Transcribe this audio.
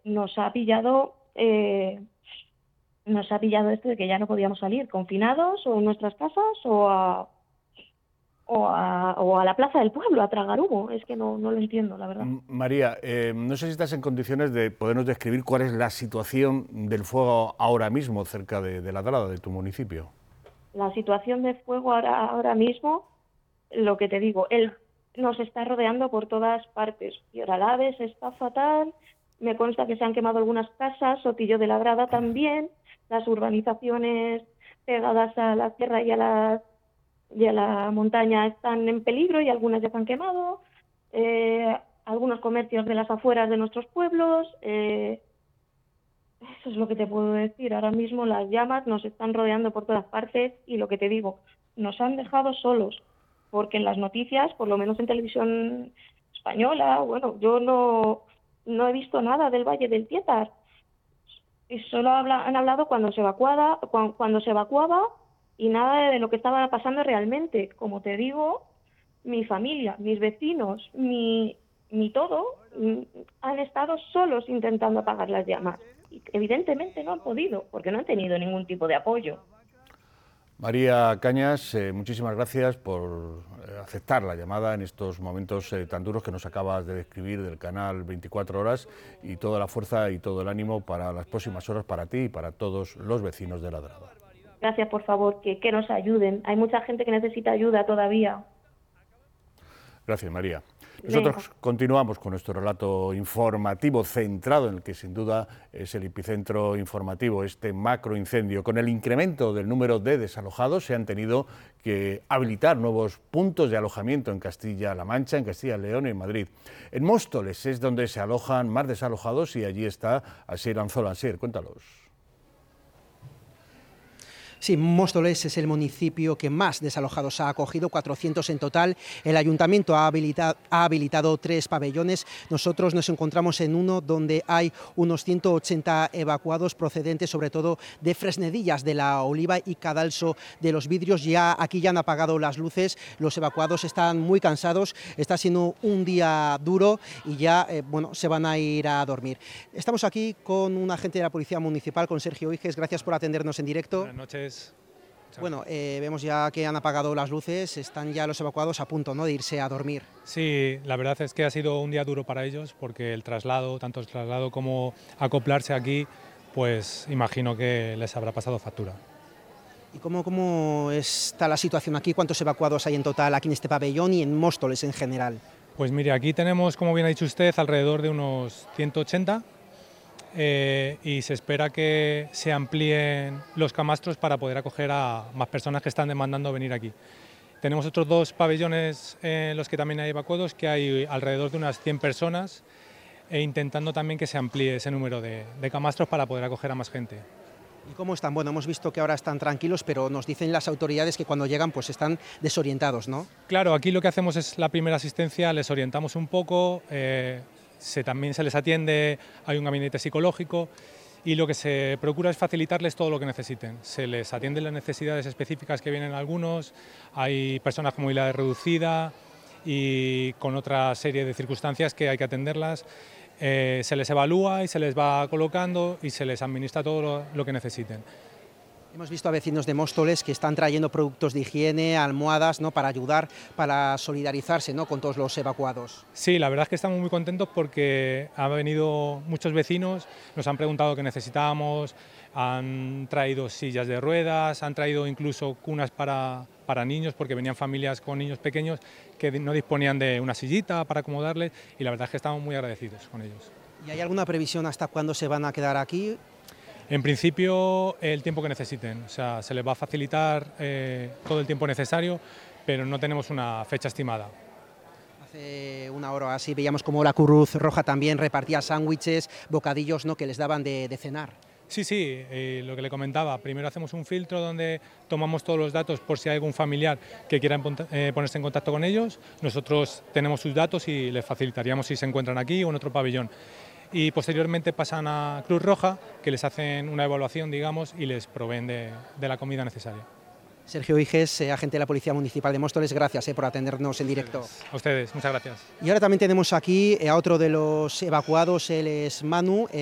nos ha pillado esto de que ya no podíamos salir confinados o en nuestras casas o a la plaza del pueblo a tragar humo. Es que no lo entiendo, la verdad. María, no sé si estás en condiciones de podernos describir cuál es la situación del fuego ahora mismo cerca de Ladrada, de tu municipio. La situación de fuego ahora mismo, lo que te digo, él nos está rodeando por todas partes. Fioralaves está fatal, me consta que se han quemado algunas casas, Sotillo de Ladrada también, las urbanizaciones pegadas a la tierra y a la montaña están en peligro y algunas ya se han quemado, algunos comercios de las afueras de nuestros pueblos, eso es lo que te puedo decir. Ahora mismo las llamas nos están rodeando por todas partes y lo que te digo, nos han dejado solos, porque en las noticias, por lo menos en televisión española, bueno, yo no he visto nada del Valle del Tietar y solo han hablado cuando se evacuaba y nada de lo que estaba pasando realmente. Como te digo, mi familia, mis vecinos, mi todo han estado solos intentando apagar las llamas. Y evidentemente no han podido, porque no han tenido ningún tipo de apoyo. María Cañas, muchísimas gracias por aceptar la llamada en estos momentos tan duros que nos acabas de describir del canal 24 Horas, y toda la fuerza y todo el ánimo para las próximas horas para ti y para todos los vecinos de Ladrada. Gracias, por favor, que nos ayuden. Hay mucha gente que necesita ayuda todavía. Gracias, María. Nosotros continuamos con nuestro relato informativo centrado en el que sin duda es el epicentro informativo, este macroincendio. Con el incremento del número de desalojados se han tenido que habilitar nuevos puntos de alojamiento en Castilla-La Mancha, en Castilla y León y en Madrid. En Móstoles es donde se alojan más desalojados y allí está Asier Anzola. Asier, cuéntalos. Sí, Móstoles es el municipio que más desalojados ha acogido, 400 en total. El ayuntamiento ha habilitado 3 pabellones. Nosotros nos encontramos en uno donde hay unos 180 evacuados procedentes sobre todo de Fresnedillas de la Oliva y Cadalso de los Vidrios. Aquí ya han apagado las luces, los evacuados están muy cansados, está siendo un día duro y ya se van a ir a dormir. Estamos aquí con un agente de la Policía Municipal, con Sergio Higes. Gracias por atendernos en directo. Buenas noches. Bueno, vemos ya que han apagado las luces, están ya los evacuados a punto, ¿no?, de irse a dormir. Sí, la verdad es que ha sido un día duro para ellos porque el traslado, tanto el traslado como acoplarse aquí, pues imagino que les habrá pasado factura. ¿Y cómo está la situación aquí? ¿Cuántos evacuados hay en total aquí en este pabellón y en Móstoles en general? Pues mire, aquí tenemos, como bien ha dicho usted, alrededor de unos 180. Y se espera que se amplíen los camastros para poder acoger a más personas que están demandando venir aquí. Tenemos otros 2 pabellones en los que también hay evacuados, que hay alrededor de unas 100 personas, e intentando también que se amplíe ese número de camastros para poder acoger a más gente. ¿Y cómo están? Bueno, hemos visto que ahora están tranquilos, pero nos dicen las autoridades que cuando llegan pues están desorientados, ¿no? Claro, aquí lo que hacemos es la primera asistencia, les orientamos un poco, también se les atiende, hay un gabinete psicológico y lo que se procura es facilitarles todo lo que necesiten. Se les atiende las necesidades específicas que vienen algunos, hay personas con movilidad reducida y con otra serie de circunstancias que hay que atenderlas. Se les evalúa y se les va colocando y se les administra todo lo que necesiten. Hemos visto a vecinos de Móstoles que están trayendo productos de higiene, almohadas, ¿no?, para ayudar, para solidarizarse, ¿no?, con todos los evacuados. Sí, la verdad es que estamos muy contentos porque han venido muchos vecinos, nos han preguntado qué necesitábamos, han traído sillas de ruedas, han traído incluso cunas para niños, porque venían familias con niños pequeños que no disponían de una sillita para acomodarles, y la verdad es que estamos muy agradecidos con ellos. ¿Y hay alguna previsión hasta cuándo se van a quedar aquí? En principio, el tiempo que necesiten, o sea, se les va a facilitar todo el tiempo necesario, pero no tenemos una fecha estimada. Hace una hora así veíamos como la Cruz Roja también repartía sándwiches, bocadillos, ¿no?, que les daban de cenar. Sí, lo que le comentaba, primero hacemos un filtro donde tomamos todos los datos por si hay algún familiar que quiera ponerse en contacto con ellos. Nosotros tenemos sus datos y les facilitaríamos si se encuentran aquí o en otro pabellón. Y posteriormente pasan a Cruz Roja, que les hacen una evaluación, digamos, y les proveen de la comida necesaria. Sergio Higes, agente de la Policía Municipal de Móstoles, gracias por atendernos en directo. A ustedes, muchas gracias. Y ahora también tenemos aquí a otro de los evacuados, él es Manu.